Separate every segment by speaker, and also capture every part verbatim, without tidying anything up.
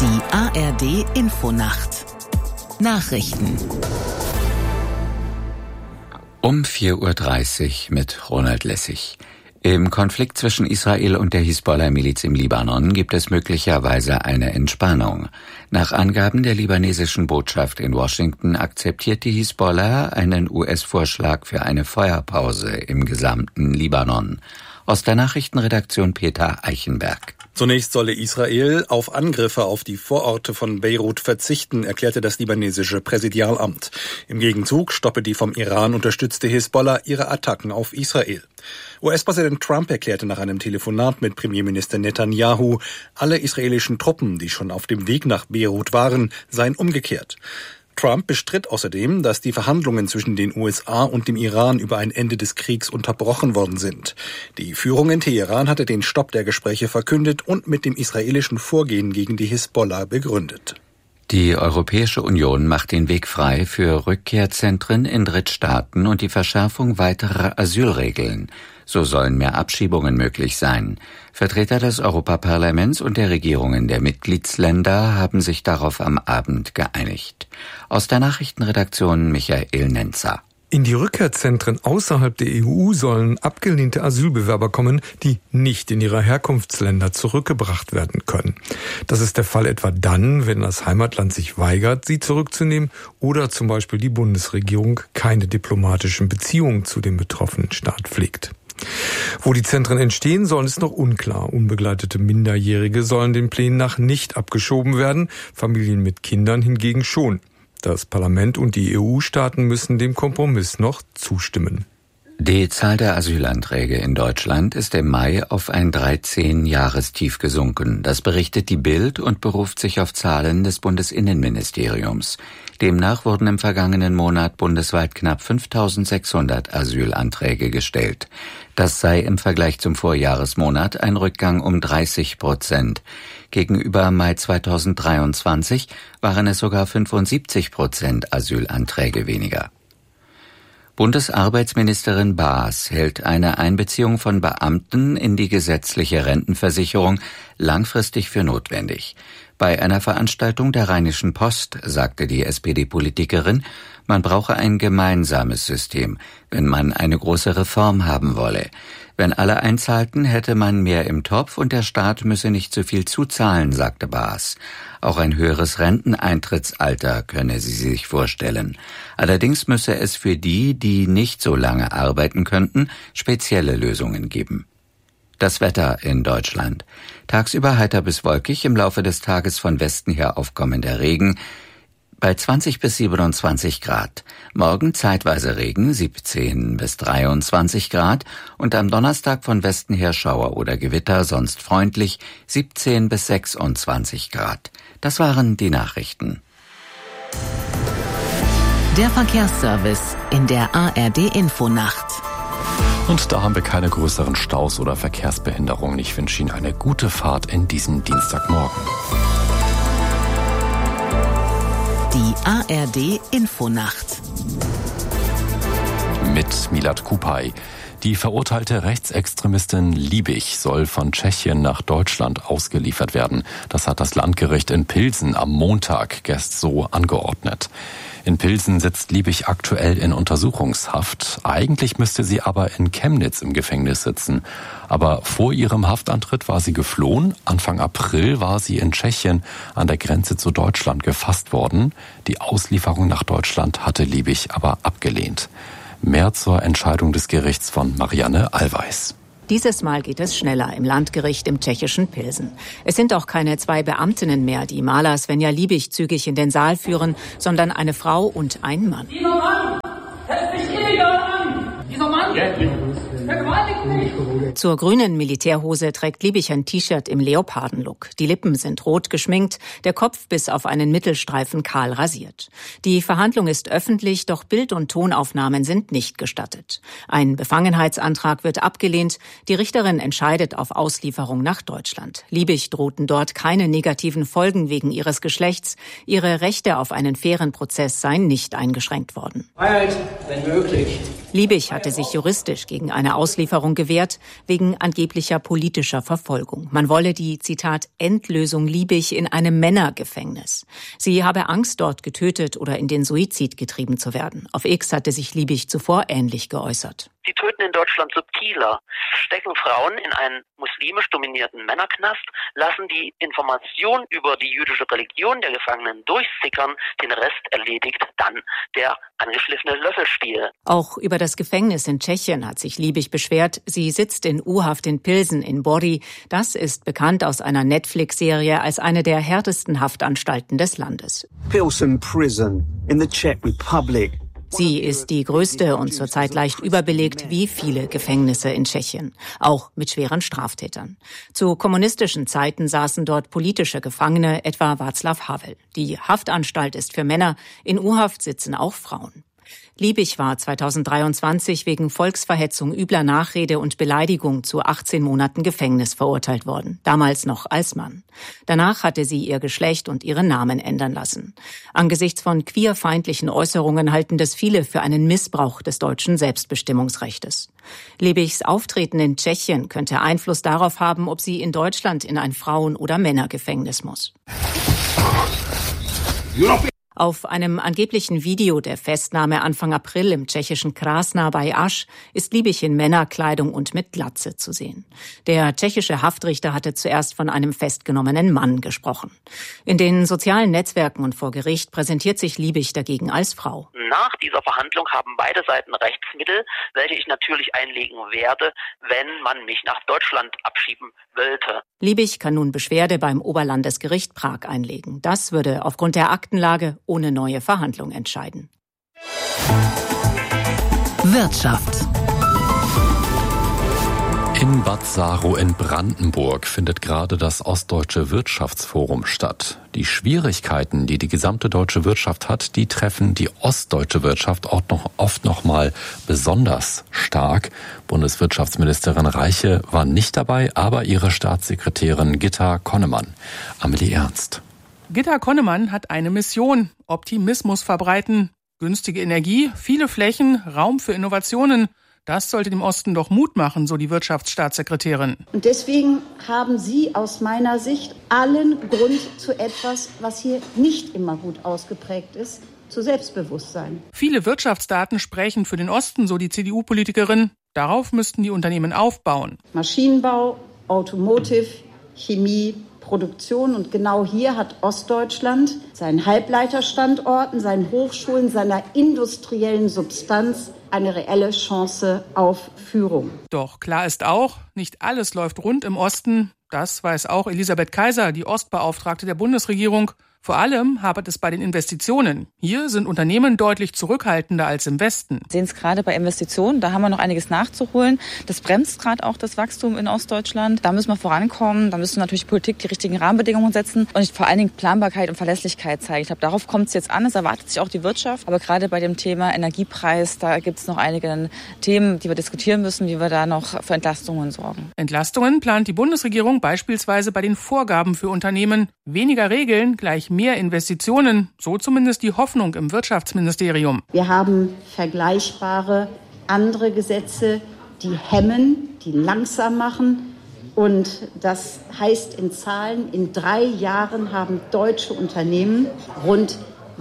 Speaker 1: Die A R D-Infonacht. Nachrichten.
Speaker 2: Um vier Uhr dreißig mit Ronald Lessig. Im Konflikt zwischen Israel und der Hisbollah-Miliz im Libanon gibt es möglicherweise eine Entspannung. Nach Angaben der libanesischen Botschaft in Washington akzeptiert die Hisbollah einen U S-Vorschlag für eine Feuerpause im gesamten Libanon. Aus der Nachrichtenredaktion Peter Eichenberg.
Speaker 3: Zunächst solle Israel auf Angriffe auf die Vororte von Beirut verzichten, erklärte das libanesische Präsidialamt. Im Gegenzug stoppe die vom Iran unterstützte Hisbollah ihre Attacken auf Israel. U S-Präsident Trump erklärte nach einem Telefonat mit Premierminister Netanyahu, alle israelischen Truppen, die schon auf dem Weg nach Beirut waren, seien umgekehrt. Trump bestritt außerdem, dass die Verhandlungen zwischen den U S A und dem Iran über ein Ende des Kriegs unterbrochen worden sind. Die Führung in Teheran hatte den Stopp der Gespräche verkündet und mit dem israelischen Vorgehen gegen die Hisbollah begründet.
Speaker 2: Die Europäische Union macht den Weg frei für Rückkehrzentren in Drittstaaten und die Verschärfung weiterer Asylregeln. So sollen mehr Abschiebungen möglich sein. Vertreter des Europaparlaments und der Regierungen der Mitgliedsländer haben sich darauf am Abend geeinigt. Aus der Nachrichtenredaktion Michael Nenzer.
Speaker 4: In die Rückkehrzentren außerhalb der E U sollen abgelehnte Asylbewerber kommen, die nicht in ihre Herkunftsländer zurückgebracht werden können. Das ist der Fall etwa dann, wenn das Heimatland sich weigert, sie zurückzunehmen oder zum Beispiel die Bundesregierung keine diplomatischen Beziehungen zu dem betroffenen Staat pflegt. Wo die Zentren entstehen sollen, ist noch unklar. Unbegleitete Minderjährige sollen den Plänen nach nicht abgeschoben werden, Familien mit Kindern hingegen schon. Das Parlament und die E U-Staaten müssen dem Kompromiss noch zustimmen.
Speaker 2: Die Zahl der Asylanträge in Deutschland ist im Mai auf ein dreizehn-Jahrestief gesunken. Das berichtet die Bild und beruft sich auf Zahlen des Bundesinnenministeriums. Demnach wurden im vergangenen Monat bundesweit knapp fünftausendsechshundert Asylanträge gestellt. Das sei im Vergleich zum Vorjahresmonat ein Rückgang um dreißig Prozent. Gegenüber Mai zweitausenddreiundzwanzig waren es sogar fünfundsiebzig Prozent Asylanträge weniger. Bundesarbeitsministerin Baas hält eine Einbeziehung von Beamten in die gesetzliche Rentenversicherung langfristig für notwendig. Bei einer Veranstaltung der Rheinischen Post sagte die S P D-Politikerin, man brauche ein gemeinsames System, wenn man eine große Reform haben wolle. Wenn alle einzahlten, hätte man mehr im Topf und der Staat müsse nicht zu viel zuzahlen, sagte Baas. Auch ein höheres Renteneintrittsalter könne sie sich vorstellen. Allerdings müsse es für die, die nicht so lange arbeiten könnten, spezielle Lösungen geben. Das Wetter in Deutschland. Tagsüber heiter bis wolkig, im Laufe des Tages von Westen her aufkommender Regen bei zwanzig bis siebenundzwanzig Grad. Morgen zeitweise Regen, siebzehn bis dreiundzwanzig Grad und am Donnerstag von Westen her Schauer oder Gewitter, sonst freundlich, siebzehn bis sechsundzwanzig Grad. Das waren die Nachrichten.
Speaker 1: Der Verkehrsservice in der A R D-Infonacht.
Speaker 5: Und da haben wir keine größeren Staus oder Verkehrsbehinderungen. Ich wünsche Ihnen eine gute Fahrt in diesen Dienstagmorgen.
Speaker 1: Die A R D-Infonacht.
Speaker 5: Mit Milad Kupay. Die verurteilte Rechtsextremistin Liebig soll von Tschechien nach Deutschland ausgeliefert werden. Das hat das Landgericht in Pilsen am Montag gest so angeordnet. In Pilsen sitzt Liebig aktuell in Untersuchungshaft. Eigentlich müsste sie aber in Chemnitz im Gefängnis sitzen. Aber vor ihrem Haftantritt war sie geflohen. Anfang April war sie in Tschechien an der Grenze zu Deutschland gefasst worden. Die Auslieferung nach Deutschland hatte Liebig aber abgelehnt. Mehr zur Entscheidung des Gerichts von Marianne Allweis.
Speaker 6: Dieses Mal geht es schneller im Landgericht im tschechischen Pilsen. Es sind auch keine zwei Beamtinnen mehr, die Maler Svenja Liebig zügig in den Saal führen, sondern eine Frau und ein Mann.
Speaker 7: Dieser Mann hält mich illegal an! Dieser Mann vergewaltigt mich!
Speaker 6: Zur grünen Militärhose trägt Liebig ein T-Shirt im Leopardenlook. Die Lippen sind rot geschminkt, der Kopf bis auf einen Mittelstreifen kahl rasiert. Die Verhandlung ist öffentlich, doch Bild- und Tonaufnahmen sind nicht gestattet. Ein Befangenheitsantrag wird abgelehnt. Die Richterin entscheidet auf Auslieferung nach Deutschland. Liebig drohten dort keine negativen Folgen wegen ihres Geschlechts. Ihre Rechte auf einen fairen Prozess seien nicht eingeschränkt worden.
Speaker 7: Freiheit, wenn möglich,
Speaker 6: Liebig hatte sich juristisch gegen eine Auslieferung gewehrt, wegen angeblicher politischer Verfolgung. Man wolle die, Zitat, Endlösung Liebig in einem Männergefängnis. Sie habe Angst, dort getötet oder in den Suizid getrieben zu werden. Auf X hatte sich Liebig zuvor ähnlich geäußert.
Speaker 8: Sie töten in Deutschland subtiler, stecken Frauen in einen muslimisch dominierten Männerknast, lassen die Information über die jüdische Religion der Gefangenen durchsickern, den Rest erledigt dann der angeschliffene Löffelstiel.
Speaker 6: Auch über das Gefängnis in Tschechien hat sich Liebig beschwert. Sie sitzt in U-Haft in Pilsen in Bori. Das ist bekannt aus einer Netflix-Serie als eine der härtesten Haftanstalten des Landes.
Speaker 9: Pilsen Prison in the Czech Republic.
Speaker 6: Sie ist die größte und zurzeit leicht überbelegt wie viele Gefängnisse in Tschechien, auch mit schweren Straftätern. Zu kommunistischen Zeiten saßen dort politische Gefangene, etwa Václav Havel. Die Haftanstalt ist für Männer, in U-Haft sitzen auch Frauen. Liebig war zweitausenddreiundzwanzig wegen Volksverhetzung, übler Nachrede und Beleidigung zu achtzehn Monaten Gefängnis verurteilt worden, damals noch als Mann. Danach hatte sie ihr Geschlecht und ihren Namen ändern lassen. Angesichts von queerfeindlichen Äußerungen halten das viele für einen Missbrauch des deutschen Selbstbestimmungsrechtes. Liebigs Auftreten in Tschechien könnte Einfluss darauf haben, ob sie in Deutschland in ein Frauen- oder Männergefängnis muss. Auf einem angeblichen Video der Festnahme Anfang April im tschechischen Krásná bei Aš ist Liebig in Männerkleidung und mit Glatze zu sehen. Der tschechische Haftrichter hatte zuerst von einem festgenommenen Mann gesprochen. In den sozialen Netzwerken und vor Gericht präsentiert sich Liebig dagegen als Frau.
Speaker 8: Nach dieser Verhandlung haben beide Seiten Rechtsmittel, welche ich natürlich einlegen werde, wenn man mich nach Deutschland abschieben wollte.
Speaker 6: Liebig kann nun Beschwerde beim Oberlandesgericht Prag einlegen. Das würde aufgrund der Aktenlage ohne neue Verhandlung entscheiden.
Speaker 1: Wirtschaft.
Speaker 5: In Bad Saro in Brandenburg findet gerade das Ostdeutsche Wirtschaftsforum statt. Die Schwierigkeiten, die die gesamte deutsche Wirtschaft hat, die treffen die ostdeutsche Wirtschaft oft noch, oft noch mal besonders stark. Bundeswirtschaftsministerin Reiche war nicht dabei, aber ihre Staatssekretärin Gitta Konnemann. Amelie Ernst.
Speaker 10: Gitta Konnemann hat eine Mission: Optimismus verbreiten, günstige Energie, viele Flächen, Raum für Innovationen. Das sollte dem Osten doch Mut machen, so die Wirtschaftsstaatssekretärin.
Speaker 11: Und deswegen haben Sie aus meiner Sicht allen Grund zu etwas, was hier nicht immer gut ausgeprägt ist, zu Selbstbewusstsein.
Speaker 10: Viele Wirtschaftsdaten sprechen für den Osten, so die C D U-Politikerin. Darauf müssten die Unternehmen aufbauen.
Speaker 11: Maschinenbau, Automotive, Chemie, Produktion. Und genau hier hat Ostdeutschland seinen Halbleiterstandorten, seinen Hochschulen, seiner industriellen Substanz eine reelle Chance auf Führung.
Speaker 10: Doch klar ist auch, nicht alles läuft rund im Osten. Das weiß auch Elisabeth Kaiser, die Ostbeauftragte der Bundesregierung. Vor allem hapert es bei den Investitionen. Hier sind Unternehmen deutlich zurückhaltender als im Westen.
Speaker 12: Wir sehen es gerade bei Investitionen, da haben wir noch einiges nachzuholen. Das bremst gerade auch das Wachstum in Ostdeutschland. Da müssen wir vorankommen, da müssen natürlich Politik die richtigen Rahmenbedingungen setzen und vor allen Dingen Planbarkeit und Verlässlichkeit zeigen. Ich glaube, darauf kommt es jetzt an, es erwartet sich auch die Wirtschaft. Aber gerade bei dem Thema Energiepreis, da gibt es noch einige Themen, die wir diskutieren müssen, wie wir da noch für Entlastungen sorgen.
Speaker 10: Entlastungen plant die Bundesregierung beispielsweise bei den Vorgaben für Unternehmen. Weniger Regeln gleich mehr Investitionen, so zumindest die Hoffnung im Wirtschaftsministerium.
Speaker 11: Wir haben vergleichbare andere Gesetze, die hemmen, die langsam machen. Und das heißt in Zahlen, in drei Jahren haben deutsche Unternehmen rund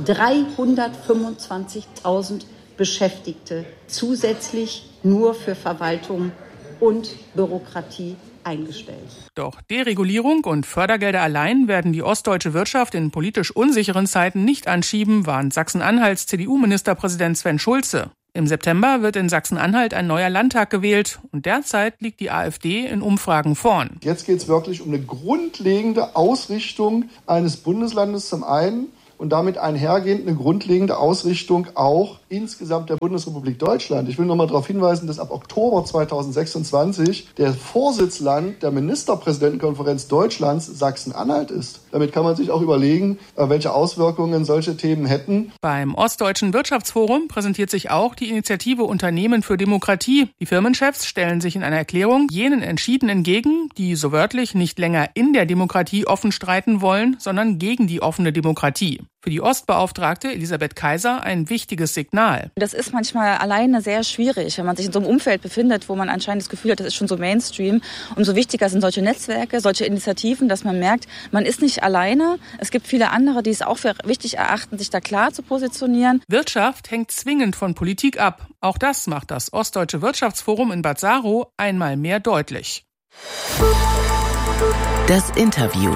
Speaker 11: dreihundertfünfundzwanzigtausend Beschäftigte zusätzlich nur für Verwaltung und Bürokratie eingestellt.
Speaker 10: Doch Deregulierung und Fördergelder allein werden die ostdeutsche Wirtschaft in politisch unsicheren Zeiten nicht anschieben, warnt Sachsen-Anhalts C D U-Ministerpräsident Sven Schulze. Im September wird in Sachsen-Anhalt ein neuer Landtag gewählt und derzeit liegt die AfD in Umfragen vorn.
Speaker 13: Jetzt geht es wirklich um eine grundlegende Ausrichtung eines Bundeslandes zum einen und damit einhergehend eine grundlegende Ausrichtung auch insgesamt der Bundesrepublik Deutschland. Ich will noch mal darauf hinweisen, dass ab Oktober zweitausendsechsundzwanzig der Vorsitzland der Ministerpräsidentenkonferenz Deutschlands Sachsen-Anhalt ist. Damit kann man sich auch überlegen, welche Auswirkungen solche Themen hätten.
Speaker 10: Beim Ostdeutschen Wirtschaftsforum präsentiert sich auch die Initiative Unternehmen für Demokratie. Die Firmenchefs stellen sich in einer Erklärung jenen entschieden entgegen, die so wörtlich nicht länger in der Demokratie offen streiten wollen, sondern gegen die offene Demokratie. Bewegung. Für die Ostbeauftragte Elisabeth Kaiser ein wichtiges Signal.
Speaker 12: Das ist manchmal alleine sehr schwierig, wenn man sich in so einem Umfeld befindet, wo man anscheinend das Gefühl hat, das ist schon so Mainstream. Umso wichtiger sind solche Netzwerke, solche Initiativen, dass man merkt, man ist nicht alleine. Es gibt viele andere, die es auch für wichtig erachten, sich da klar zu positionieren.
Speaker 10: Wirtschaft hängt zwingend von Politik ab. Auch das macht das Ostdeutsche Wirtschaftsforum in Bad Saro einmal mehr deutlich.
Speaker 1: Das Interview.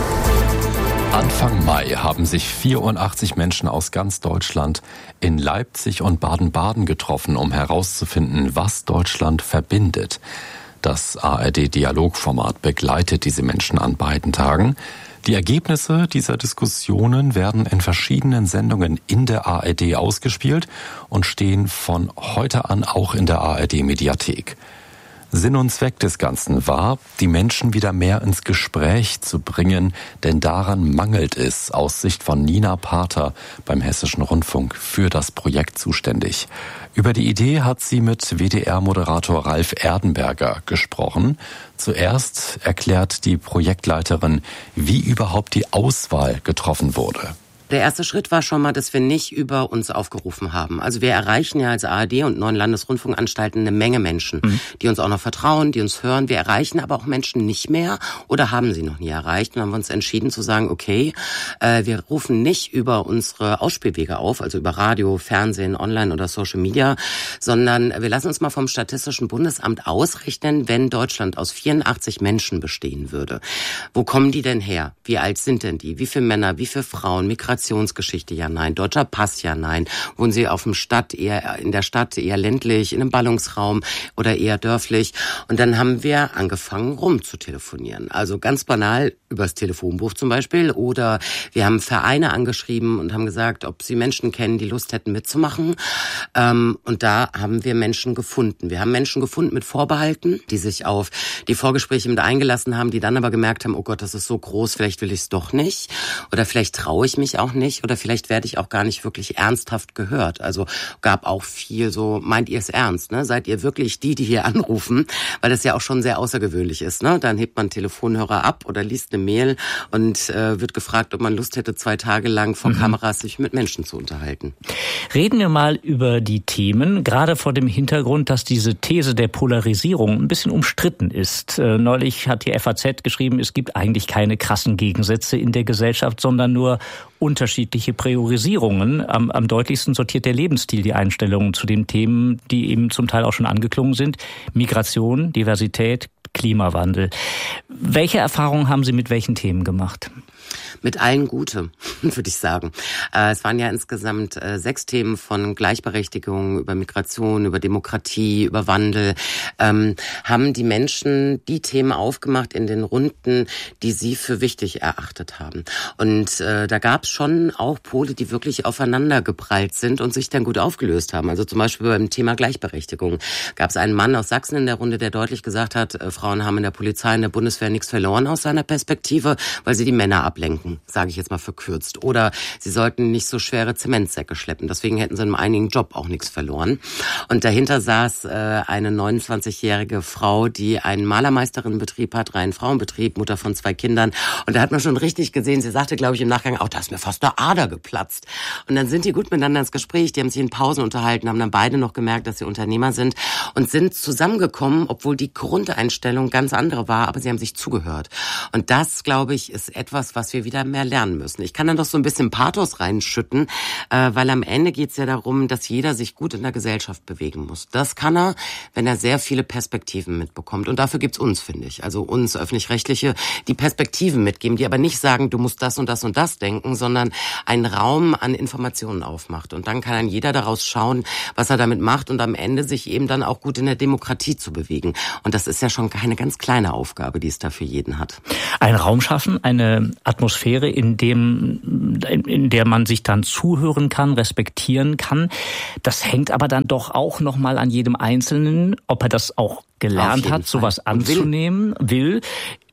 Speaker 5: Anfang Mai haben sich vierundachtzig Menschen aus ganz Deutschland in Leipzig und Baden-Baden getroffen, um herauszufinden, was Deutschland verbindet. Das A R D-Dialogformat begleitet diese Menschen an beiden Tagen. Die Ergebnisse dieser Diskussionen werden in verschiedenen Sendungen in der A R D ausgespielt und stehen von heute an auch in der A R D-Mediathek. Sinn und Zweck des Ganzen war, die Menschen wieder mehr ins Gespräch zu bringen, denn daran mangelt es, aus Sicht von Nina Pater beim Hessischen Rundfunk für das Projekt zuständig. Über die Idee hat sie mit W D R-Moderator Ralf Erdenberger gesprochen. Zuerst erklärt die Projektleiterin, wie überhaupt die Auswahl getroffen wurde.
Speaker 14: Der erste Schritt war schon mal, dass wir nicht über uns aufgerufen haben. Also wir erreichen ja als A R D und neun Landesrundfunkanstalten eine Menge Menschen, mhm. die uns auch noch vertrauen, die uns hören. Wir erreichen aber auch Menschen nicht mehr oder haben sie noch nie erreicht. Und dann haben wir uns entschieden zu sagen, okay, äh, wir rufen nicht über unsere Ausspielwege auf, also über Radio, Fernsehen, Online oder Social Media, sondern wir lassen uns mal vom Statistischen Bundesamt ausrechnen, wenn Deutschland aus vierundachtzig Menschen bestehen würde. Wo kommen die denn her? Wie alt sind denn die? Wie viele Männer, wie viele Frauen, Migration? Migrationsgeschichte, ja, nein. Deutscher Pass, ja, nein. Wohnen Sie auf dem Stadt, eher in der Stadt, eher ländlich, in einem Ballungsraum oder eher dörflich? Und dann haben wir angefangen, rum zu telefonieren. Also ganz banal übers Telefonbuch zum Beispiel. Oder wir haben Vereine angeschrieben und haben gesagt, ob sie Menschen kennen, die Lust hätten mitzumachen. Ähm, und da haben wir Menschen gefunden. Wir haben Menschen gefunden mit Vorbehalten, die sich auf die Vorgespräche mit eingelassen haben, die dann aber gemerkt haben, oh Gott, das ist so groß, vielleicht will ich es doch nicht. Oder vielleicht traue ich mich auch nicht oder vielleicht werde ich auch gar nicht wirklich ernsthaft gehört. Also gab auch viel so, meint ihr es ernst? Ne? Seid ihr wirklich die, die hier anrufen? Weil das ja auch schon sehr außergewöhnlich ist. Ne? Dann hebt man einen Telefonhörer ab oder liest eine Mail und äh, wird gefragt, ob man Lust hätte, zwei Tage lang vor mhm. Kameras sich mit Menschen zu unterhalten.
Speaker 15: Reden wir mal über die Themen, gerade vor dem Hintergrund, dass diese These der Polarisierung ein bisschen umstritten ist. Äh, neulich hat die F A Z geschrieben, es gibt eigentlich keine krassen Gegensätze in der Gesellschaft, sondern nur unterschiedliche Priorisierungen. Am, am deutlichsten sortiert der Lebensstil die Einstellungen zu den Themen, die eben zum Teil auch schon angeklungen sind. Migration, Diversität, Klimawandel. Welche Erfahrungen haben Sie mit welchen Themen gemacht?
Speaker 14: Mit allen gute, würde ich sagen. Äh, es waren ja insgesamt äh, sechs Themen von Gleichberechtigung, über Migration, über Demokratie, über Wandel. Ähm, haben die Menschen die Themen aufgemacht in den Runden, die sie für wichtig erachtet haben. Und äh, da gab es schon auch Pole, die wirklich aufeinander geprallt sind und sich dann gut aufgelöst haben. Also zum Beispiel beim Thema Gleichberechtigung gab es einen Mann aus Sachsen in der Runde, der deutlich gesagt hat, äh, Frauen haben in der Polizei, in der Bundeswehr nichts verloren aus seiner Perspektive, weil sie die Männer ablenken, sage ich jetzt mal verkürzt. Oder sie sollten nicht so schwere Zementsäcke schleppen. Deswegen hätten sie in einigen Job auch nichts verloren. Und dahinter saß äh, eine neunundzwanzigjährige Frau, die einen Malermeisterinnenbetrieb hat, reinen Frauenbetrieb, Mutter von zwei Kindern. Und da hat man schon richtig gesehen, sie sagte, glaube ich, im Nachgang, oh, da ist mir fast eine Ader geplatzt. Und dann sind die gut miteinander ins Gespräch, die haben sich in Pausen unterhalten, haben dann beide noch gemerkt, dass sie Unternehmer sind und sind zusammengekommen, obwohl die Grundeinstellung ganz andere war, aber sie haben sich zugehört. Und das, glaube ich, ist etwas, was wir wieder mehr lernen müssen. Ich kann dann doch so ein bisschen Pathos reinschütten, äh, weil am Ende geht es ja darum, dass jeder sich gut in der Gesellschaft bewegen muss. Das kann er, wenn er sehr viele Perspektiven mitbekommt. Und dafür gibt's uns, finde ich. Also uns Öffentlich-Rechtliche, die Perspektiven mitgeben, die aber nicht sagen, du musst das und das und das denken, sondern einen Raum an Informationen aufmacht. Und dann kann dann jeder daraus schauen, was er damit macht und am Ende sich eben dann auch gut in der Demokratie zu bewegen. Und das ist ja schon keine ganz kleine Aufgabe, die es da für jeden hat.
Speaker 15: Ein Raum schaffen, eine Atmosphäre, in dem, in der man sich dann zuhören kann, respektieren kann. Das hängt aber dann doch auch nochmal an jedem Einzelnen, ob er das auch gelernt hat, sowas anzunehmen will.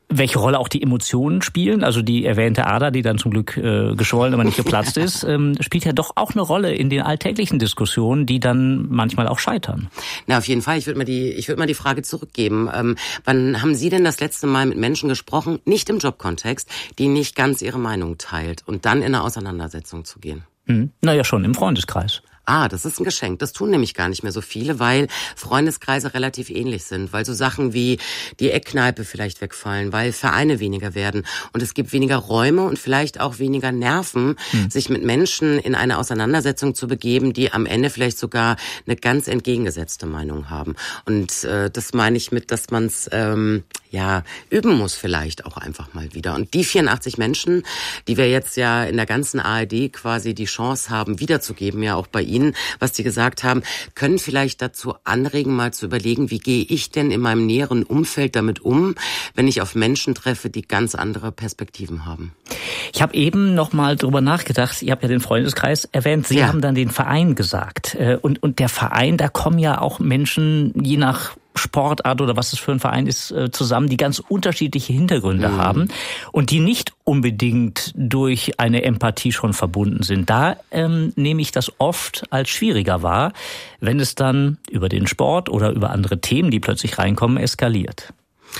Speaker 15: welche Rolle auch die Emotionen spielen, also die erwähnte Ader, die dann zum Glück äh, geschwollen, aber nicht geplatzt ist, ähm, spielt ja doch auch eine Rolle in den alltäglichen Diskussionen, die dann manchmal auch scheitern.
Speaker 14: Na, auf jeden Fall. Ich würde mal die, ich würde mal die Frage zurückgeben. Ähm, wann haben Sie denn das letzte Mal mit Menschen gesprochen, nicht im Jobkontext, die nicht ganz ihre Meinung teilt und dann in eine Auseinandersetzung zu gehen?
Speaker 15: Hm. Naja, schon im Freundeskreis.
Speaker 14: Ah, das ist ein Geschenk. Das tun nämlich gar nicht mehr so viele, weil Freundeskreise relativ ähnlich sind, weil so Sachen wie die Eckkneipe vielleicht wegfallen, weil Vereine weniger werden und es gibt weniger Räume und vielleicht auch weniger Nerven, hm. sich mit Menschen in eine Auseinandersetzung zu begeben, die am Ende vielleicht sogar eine ganz entgegengesetzte Meinung haben. Und äh, das meine ich mit, dass man es ähm, ja üben muss vielleicht auch einfach mal wieder. Und die vierundachtzig Menschen, die wir jetzt ja in der ganzen A R D quasi die Chance haben, wiederzugeben, ja auch bei Ihnen, was Sie gesagt haben, können vielleicht dazu anregen, mal zu überlegen, wie gehe ich denn in meinem näheren Umfeld damit um, wenn ich auf Menschen treffe, die ganz andere Perspektiven haben.
Speaker 15: Ich habe eben noch mal drüber nachgedacht, ihr habt ja den Freundeskreis erwähnt, Sie ja. haben dann den Verein gesagt. Und, und der Verein, da kommen ja auch Menschen, je nach Sportart oder was es für ein Verein ist, zusammen, die ganz unterschiedliche Hintergründe mhm. haben und die nicht unbedingt durch eine Empathie schon verbunden sind. Da ähm, nehme ich das oft als schwieriger wahr, wenn es dann über den Sport oder über andere Themen, die plötzlich reinkommen, eskaliert.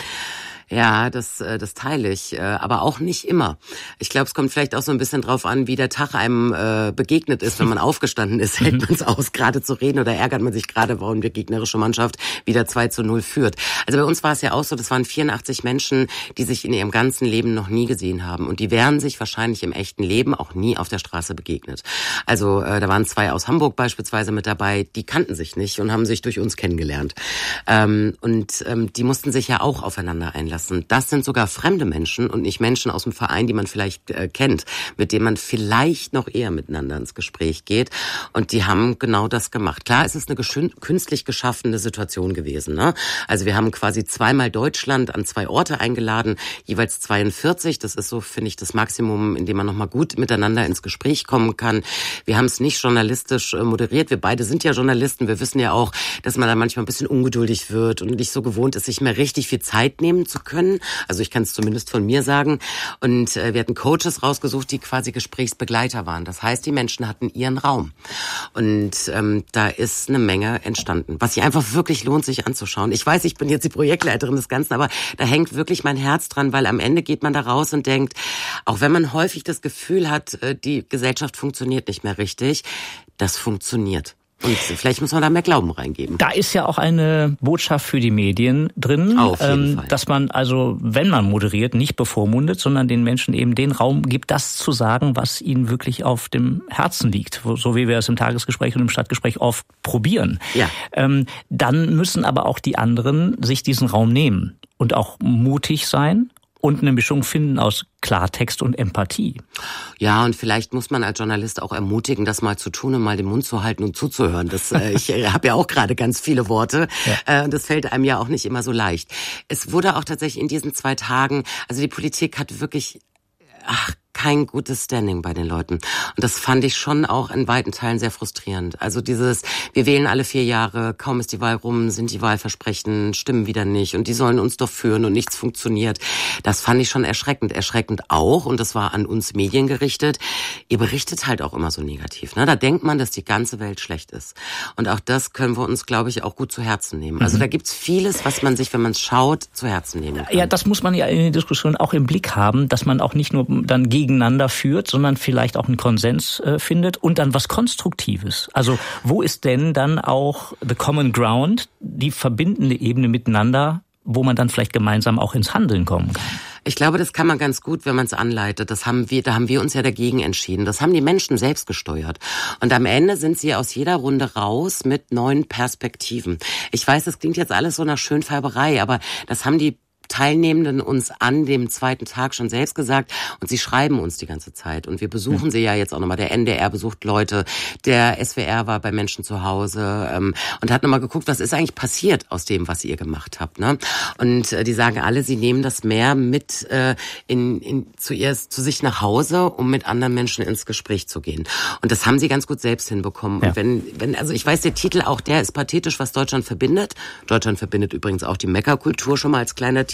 Speaker 14: Ja, das, das teile ich, aber auch nicht immer. Ich glaube, es kommt vielleicht auch so ein bisschen drauf an, wie der Tag einem äh, begegnet ist. Wenn man aufgestanden ist, hält man es aus, gerade zu reden, oder ärgert man sich gerade, warum die gegnerische Mannschaft wieder zwei zu null führt. Also bei uns war es ja auch so, das waren vierundachtzig Menschen, die sich in ihrem ganzen Leben noch nie gesehen haben. Und die wären sich wahrscheinlich im echten Leben auch nie auf der Straße begegnet. Also äh, da waren zwei aus Hamburg beispielsweise mit dabei, die kannten sich nicht und haben sich durch uns kennengelernt. Ähm, und ähm, die mussten sich ja auch aufeinander einlassen. Das sind sogar fremde Menschen und nicht Menschen aus dem Verein, die man vielleicht äh, kennt, mit denen man vielleicht noch eher miteinander ins Gespräch geht. Und die haben genau das gemacht. Klar, es ist eine geschün- künstlich geschaffene Situation gewesen, ne? Also wir haben quasi zweimal Deutschland an zwei Orte eingeladen, jeweils zweiundvierzig. Das ist so, finde ich, das Maximum, in dem man nochmal gut miteinander ins Gespräch kommen kann. Wir haben es nicht journalistisch äh, moderiert. Wir beide sind ja Journalisten. Wir wissen ja auch, dass man da manchmal ein bisschen ungeduldig wird und nicht so gewohnt ist, sich mehr richtig viel Zeit nehmen zu können. Also ich kann es zumindest von mir sagen. Und äh, wir hatten Coaches rausgesucht, die quasi Gesprächsbegleiter waren. Das heißt, die Menschen hatten ihren Raum. Und ähm, da ist eine Menge entstanden, was sich einfach wirklich lohnt, sich anzuschauen. Ich weiß, ich bin jetzt die Projektleiterin des Ganzen, aber da hängt wirklich mein Herz dran, weil am Ende geht man da raus und denkt, auch wenn man häufig das Gefühl hat, die Gesellschaft funktioniert nicht mehr richtig, das funktioniert. Und vielleicht muss man da mehr Glauben reingeben.
Speaker 15: Da ist ja auch eine Botschaft für die Medien drin,
Speaker 14: Auf jeden
Speaker 15: ähm,
Speaker 14: Fall.
Speaker 15: dass man also, wenn man moderiert, nicht bevormundet, sondern den Menschen eben den Raum gibt, das zu sagen, was ihnen wirklich auf dem Herzen liegt, so wie wir es im Tagesgespräch und im Stadtgespräch oft probieren.
Speaker 14: Ja.
Speaker 15: Ähm, dann müssen aber auch die anderen sich diesen Raum nehmen und auch mutig sein und eine Mischung finden aus Klartext und Empathie.
Speaker 14: Ja, und vielleicht muss man als Journalist auch ermutigen, das mal zu tun und mal den Mund zu halten und zuzuhören. Das, äh, ich äh, habe ja auch gerade ganz viele Worte. Ja. Äh, das fällt einem ja auch nicht immer so leicht. Es wurde auch tatsächlich in diesen zwei Tagen, also die Politik hat wirklich, ach, kein gutes Standing bei den Leuten. Und das fand ich schon auch in weiten Teilen sehr frustrierend. Also dieses, wir wählen alle vier Jahre, kaum ist die Wahl rum, sind die Wahlversprechen, stimmen wieder nicht und die sollen uns doch führen und nichts funktioniert. Das fand ich schon erschreckend. Erschreckend auch, und das war an uns Medien gerichtet, ihr berichtet halt auch immer so negativ. Ne? Da denkt man, dass die ganze Welt schlecht ist. Und auch das können wir uns, glaube ich, auch gut zu Herzen nehmen. Also mhm. da gibt's vieles, was man sich, wenn man es schaut, zu Herzen nehmen kann.
Speaker 15: Ja, das muss man ja in der Diskussion auch im Blick haben, dass man auch nicht nur dann gegen gegeneinander führt, sondern vielleicht auch einen Konsens äh, findet und dann was Konstruktives. Also wo ist denn dann auch the common ground, die verbindende Ebene miteinander, wo man dann vielleicht gemeinsam auch ins Handeln kommen kann?
Speaker 14: Ich glaube, das kann man ganz gut, wenn man es anleitet. Das haben wir, da haben wir uns ja dagegen entschieden. Das haben die Menschen selbst gesteuert. Und am Ende sind sie aus jeder Runde raus mit neuen Perspektiven. Ich weiß, das klingt jetzt alles so nach Schönfärberei, aber das haben die Teilnehmenden uns an dem zweiten Tag schon selbst gesagt und sie schreiben uns die ganze Zeit und wir besuchen ja. sie ja jetzt auch nochmal. Der N D R besucht Leute, der S W R war bei Menschen zu Hause ähm, und hat nochmal geguckt, was ist eigentlich passiert aus dem, was ihr gemacht habt. Ne? Und äh, die sagen alle, sie nehmen das mehr mit äh, in, in, zu, ihr, zu sich nach Hause, um mit anderen Menschen ins Gespräch zu gehen. Und das haben sie ganz gut selbst hinbekommen. Ja. Und wenn, wenn, also ich weiß, der Titel auch, der ist pathetisch, was Deutschland verbindet. Deutschland verbindet übrigens auch die Meckerkultur, schon mal als kleiner Titel.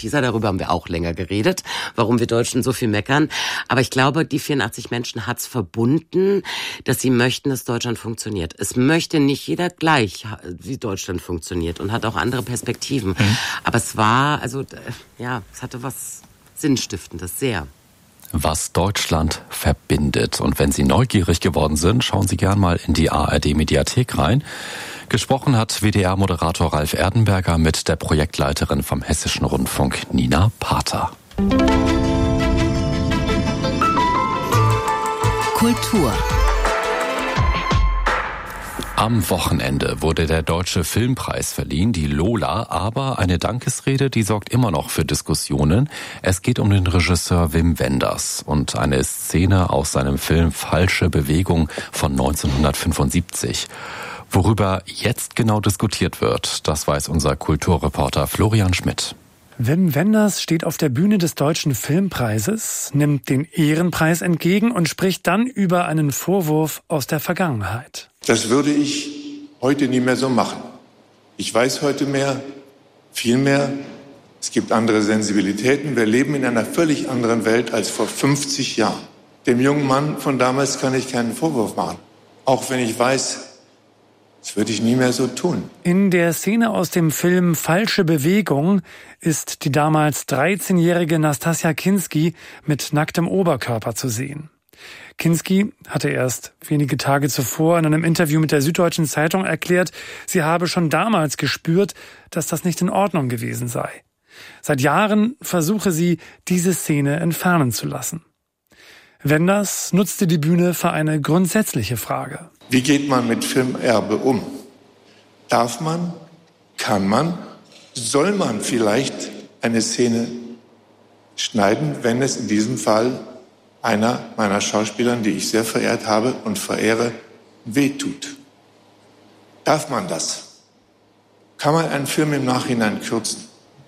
Speaker 14: Malteser, darüber haben wir auch länger geredet, warum wir Deutschen so viel meckern. Aber ich glaube, die vierundachtzig Menschen hat's verbunden, dass sie möchten, dass Deutschland funktioniert. Es möchte nicht jeder gleich, wie Deutschland funktioniert und hat auch andere Perspektiven. Mhm. Aber es war, also ja, es hatte was Sinnstiftendes, sehr.
Speaker 5: Was Deutschland verbindet. Und wenn Sie neugierig geworden sind, schauen Sie gern mal in die A R D-Mediathek rein. Gesprochen hat W D R-Moderator Ralf Erdenberger mit der Projektleiterin vom Hessischen Rundfunk, Nina Pater.
Speaker 1: Kultur.
Speaker 5: Am Wochenende wurde der Deutsche Filmpreis verliehen, die Lola, aber eine Dankesrede, die sorgt immer noch für Diskussionen. Es geht um den Regisseur Wim Wenders und eine Szene aus seinem Film Falsche Bewegung von neunzehnhundertfünfundsiebzig. Worüber jetzt genau diskutiert wird, das weiß unser Kulturreporter Florian Schmidt.
Speaker 16: Wim Wenders steht auf der Bühne des Deutschen Filmpreises, nimmt den Ehrenpreis entgegen und spricht dann über einen Vorwurf aus der Vergangenheit.
Speaker 17: Das würde ich heute nie mehr so machen. Ich weiß heute mehr, viel mehr. Es gibt andere Sensibilitäten. Wir leben in einer völlig anderen Welt als vor fünfzig Jahren. Dem jungen Mann von damals kann ich keinen Vorwurf machen. Auch wenn ich weiß, das würde ich nie mehr so tun.
Speaker 16: In der Szene aus dem Film Falsche Bewegung ist die damals dreizehnjährige Nastassja Kinski mit nacktem Oberkörper zu sehen. Kinski hatte erst wenige Tage zuvor in einem Interview mit der Süddeutschen Zeitung erklärt, sie habe schon damals gespürt, dass das nicht in Ordnung gewesen sei. Seit Jahren versuche sie, diese Szene entfernen zu lassen. Wenders nutzte die Bühne für eine grundsätzliche Frage.
Speaker 17: Wie geht man mit Filmerbe um? Darf man, kann man, soll man vielleicht eine Szene schneiden, wenn es in diesem Fall einer meiner Schauspielern, die ich sehr verehrt habe und verehre, wehtut? Darf man das? Kann man einen Film im Nachhinein kürzen?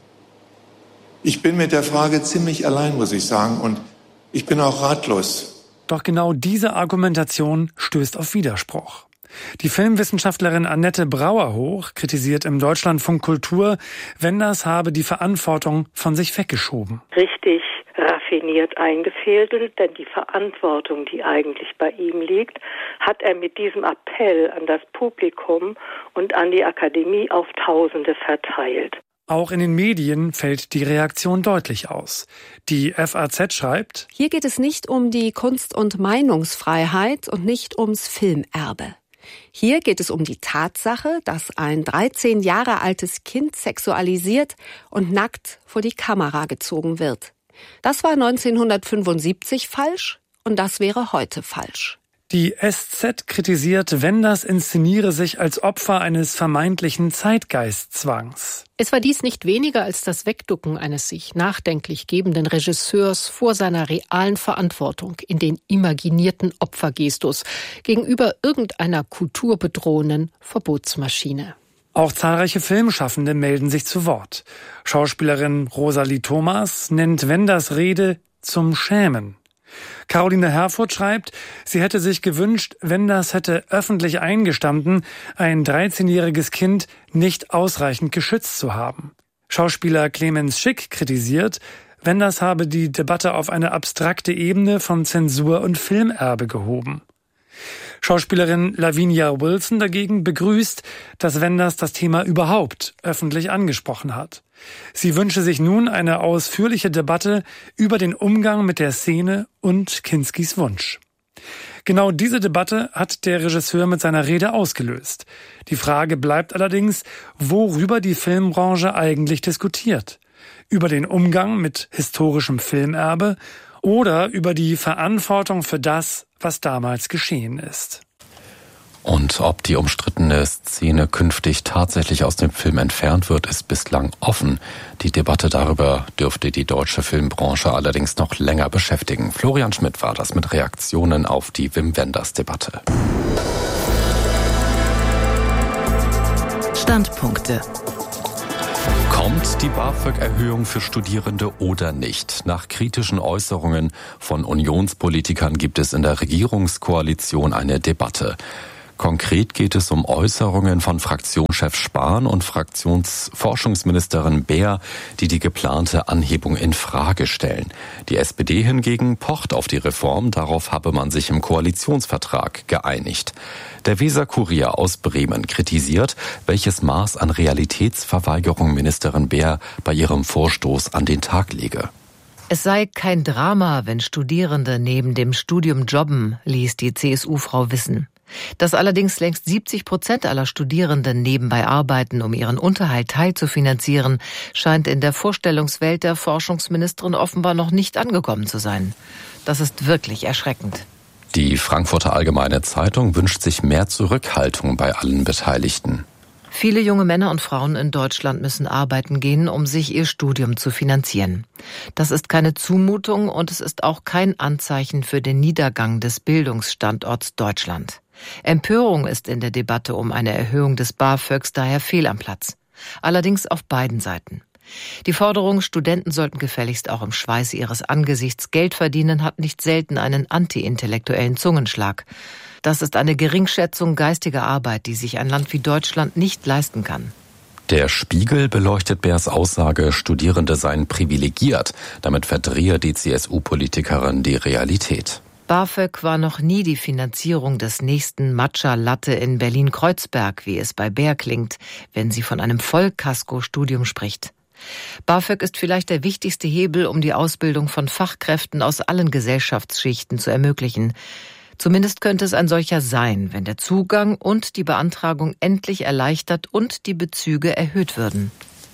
Speaker 17: Ich bin mit der Frage ziemlich allein, muss ich sagen, und ich bin auch ratlos.
Speaker 16: Doch genau diese Argumentation stößt auf Widerspruch. Die Filmwissenschaftlerin Annette Brauerhoch kritisiert im Deutschlandfunk Kultur, Wenders habe die Verantwortung von sich weggeschoben.
Speaker 18: Richtig raffiniert eingefädelt, denn die Verantwortung, die eigentlich bei ihm liegt, hat er mit diesem Appell an das Publikum und an die Akademie auf Tausende verteilt.
Speaker 16: Auch in den Medien fällt die Reaktion deutlich aus. Die F A Z schreibt:
Speaker 19: Hier geht es nicht um die Kunst- und Meinungsfreiheit und nicht ums Filmerbe. Hier geht es um die Tatsache, dass ein dreizehn Jahre altes Kind sexualisiert und nackt vor die Kamera gezogen wird. Das war neunzehnhundertfünfundsiebzig falsch und das wäre heute falsch.
Speaker 16: Die S Z kritisiert, Wenders inszeniere sich als Opfer eines vermeintlichen Zeitgeistzwangs.
Speaker 20: Es war dies nicht weniger als das Wegducken eines sich nachdenklich gebenden Regisseurs vor seiner realen Verantwortung in den imaginierten Opfergestus gegenüber irgendeiner kulturbedrohenden Verbotsmaschine.
Speaker 16: Auch zahlreiche Filmschaffende melden sich zu Wort. Schauspielerin Rosalie Thomas nennt Wenders Rede zum Schämen. Caroline Herfurth schreibt, sie hätte sich gewünscht, Wenders hätte öffentlich eingestanden, ein dreizehnjähriges Kind nicht ausreichend geschützt zu haben. Schauspieler Clemens Schick kritisiert, Wenders habe die Debatte auf eine abstrakte Ebene von Zensur und Filmerbe gehoben. Schauspielerin Lavinia Wilson dagegen begrüßt, dass Wenders das Thema überhaupt öffentlich angesprochen hat. Sie wünsche sich nun eine ausführliche Debatte über den Umgang mit der Szene und Kinskis Wunsch. Genau diese Debatte hat der Regisseur mit seiner Rede ausgelöst. Die Frage bleibt allerdings, worüber die Filmbranche eigentlich diskutiert. Über den Umgang mit historischem Filmerbe oder über die Verantwortung für das, was damals geschehen ist.
Speaker 5: Und ob die umstrittene Szene künftig tatsächlich aus dem Film entfernt wird, ist bislang offen. Die Debatte darüber dürfte die deutsche Filmbranche allerdings noch länger beschäftigen. Florian Schmidt war das mit Reaktionen auf die Wim Wenders-Debatte.
Speaker 1: Standpunkte.
Speaker 5: Kommt die BAföG-Erhöhung für Studierende oder nicht? Nach kritischen Äußerungen von Unionspolitikern gibt es in der Regierungskoalition eine Debatte. Konkret geht es um Äußerungen von Fraktionschef Spahn und Fraktionsforschungsministerin Beer, die die geplante Anhebung in Frage stellen. Die S P D hingegen pocht auf die Reform, darauf habe man sich im Koalitionsvertrag geeinigt. Der Weser-Kurier aus Bremen kritisiert, welches Maß an Realitätsverweigerung Ministerin Beer bei ihrem Vorstoß an den Tag lege.
Speaker 21: Es sei kein Drama, wenn Studierende neben dem Studium jobben, ließ die C S U-Frau wissen. Dass allerdings längst siebzig Prozent aller Studierenden nebenbei arbeiten, um ihren Unterhalt teilzufinanzieren, scheint in der Vorstellungswelt der Forschungsministerin offenbar noch nicht angekommen zu sein. Das ist wirklich erschreckend.
Speaker 5: Die Frankfurter Allgemeine Zeitung wünscht sich mehr Zurückhaltung bei allen Beteiligten.
Speaker 21: Viele junge Männer und Frauen in Deutschland müssen arbeiten gehen, um sich ihr Studium zu finanzieren. Das ist keine Zumutung und es ist auch kein Anzeichen für den Niedergang des Bildungsstandorts Deutschland. Empörung ist in der Debatte um eine Erhöhung des BAföGs daher fehl am Platz. Allerdings auf beiden Seiten. Die Forderung, Studenten sollten gefälligst auch im Schweiße ihres Angesichts Geld verdienen, hat nicht selten einen anti-intellektuellen Zungenschlag. Das ist eine Geringschätzung geistiger Arbeit, die sich ein Land wie Deutschland nicht leisten kann.
Speaker 5: Der Spiegel beleuchtet Beers Aussage, Studierende seien privilegiert. Damit verdrehe die C S U-Politikerin die Realität.
Speaker 21: BAföG war noch nie die Finanzierung des nächsten Matcha-Latte in Berlin-Kreuzberg, wie es bei Beer klingt, wenn sie von einem Vollkasko-Studium spricht. BAföG ist vielleicht der wichtigste Hebel, um die Ausbildung von Fachkräften aus allen Gesellschaftsschichten zu ermöglichen. Zumindest könnte es ein solcher sein, wenn der Zugang und die Beantragung endlich erleichtert und die Bezüge erhöht würden.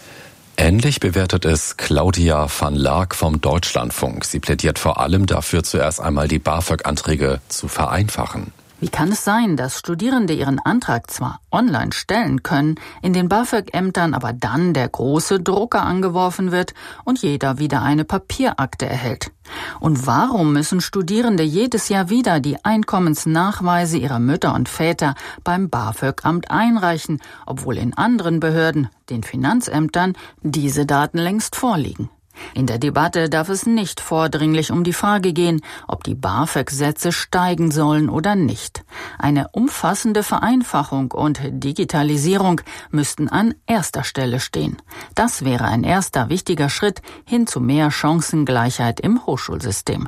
Speaker 5: Ähnlich bewertet es Claudia van Laak vom Deutschlandfunk. Sie plädiert vor allem dafür, zuerst einmal die BAföG-Anträge zu vereinfachen.
Speaker 22: Wie kann es sein, dass Studierende ihren Antrag zwar online stellen können, in den BAföG-Ämtern aber dann der große Drucker angeworfen wird und jeder wieder eine Papierakte erhält? Und warum müssen Studierende jedes Jahr wieder die Einkommensnachweise ihrer Mütter und Väter beim BAföG-Amt einreichen, obwohl in anderen Behörden, den Finanzämtern, diese Daten längst vorliegen? In der Debatte darf es nicht vordringlich um die Frage gehen, ob die BAföG-Sätze steigen sollen oder nicht. Eine umfassende Vereinfachung und Digitalisierung müssten an erster Stelle stehen. Das wäre ein erster wichtiger Schritt hin zu mehr Chancengleichheit im Hochschulsystem.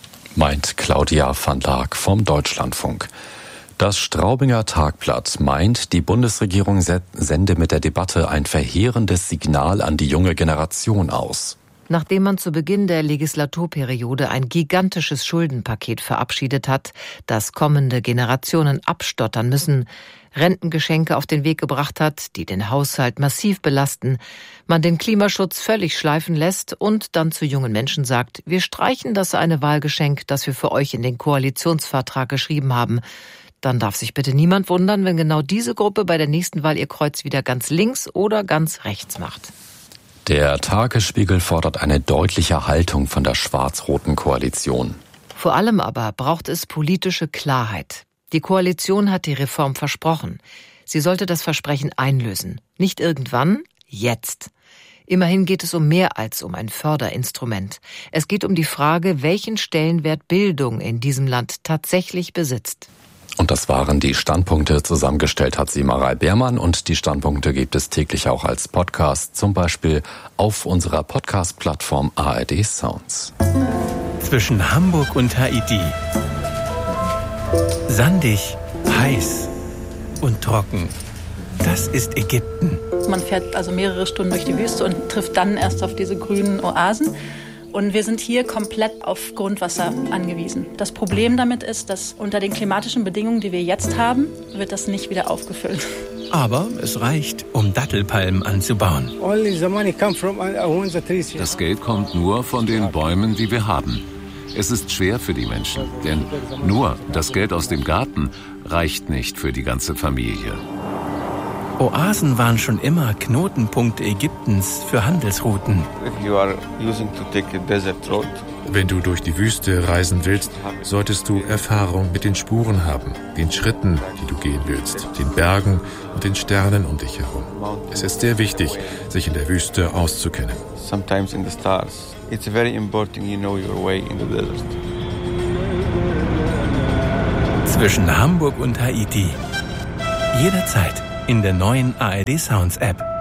Speaker 5: Meint Claudia van Laak vom Deutschlandfunk. Das Straubinger Tagblatt meint, die Bundesregierung sende mit der Debatte ein verheerendes Signal an die junge Generation aus.
Speaker 21: Nachdem man zu Beginn der Legislaturperiode ein gigantisches Schuldenpaket verabschiedet hat, das kommende Generationen abstottern müssen, Rentengeschenke auf den Weg gebracht hat, die den Haushalt massiv belasten, man den Klimaschutz völlig schleifen lässt und dann zu jungen Menschen sagt, wir streichen das eine Wahlgeschenk, das wir für euch in den Koalitionsvertrag geschrieben haben, dann darf sich bitte niemand wundern, wenn genau diese Gruppe bei der nächsten Wahl ihr Kreuz wieder ganz links oder ganz rechts macht.
Speaker 5: Der Tagesspiegel fordert eine deutliche Haltung von der schwarz-roten Koalition.
Speaker 21: Vor allem aber braucht es politische Klarheit. Die Koalition hat die Reform versprochen. Sie sollte das Versprechen einlösen. Nicht irgendwann, jetzt. Immerhin geht es um mehr als um ein Förderinstrument. Es geht um die Frage, welchen Stellenwert Bildung in diesem Land tatsächlich besitzt.
Speaker 5: Und das waren die Standpunkte. Zusammengestellt hat sie Marei Beermann und die Standpunkte gibt es täglich auch als Podcast, zum Beispiel auf unserer Podcast-Plattform A R D Sounds.
Speaker 23: Zwischen Hamburg und Haiti. Sandig, heiß und trocken. Das ist Ägypten.
Speaker 24: Man fährt also mehrere Stunden durch die Wüste und trifft dann erst auf diese grünen Oasen. Und wir sind hier komplett auf Grundwasser angewiesen. Das Problem damit ist, dass unter den klimatischen Bedingungen, die wir jetzt haben, wird das nicht wieder aufgefüllt.
Speaker 23: Aber es reicht, um Dattelpalmen anzubauen.
Speaker 25: Das Geld kommt nur von den Bäumen, die wir haben. Es ist schwer für die Menschen, denn nur das Geld aus dem Garten reicht nicht für die ganze Familie.
Speaker 23: Oasen waren schon immer Knotenpunkte Ägyptens für Handelsrouten.
Speaker 26: Wenn du durch die Wüste reisen willst, solltest du Erfahrung mit den Spuren haben, den Schritten, die du gehen willst, den Bergen und den Sternen um dich herum. Es ist sehr wichtig, sich in der Wüste auszukennen.
Speaker 27: Sometimes in the stars. It's very important you know your way in the desert.
Speaker 23: Zwischen Hamburg und Haiti. Jederzeit in der neuen A R D Sounds App.